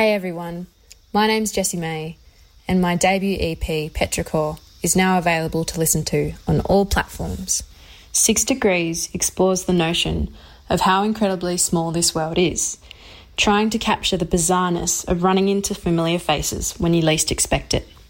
Hey everyone, my name's Jessie May, and my debut EP, Petrichor, is now available to listen to on all platforms. 6 Degrees explores the notion of how incredibly small this world is, trying to capture the bizarreness of running into familiar faces when you least expect it.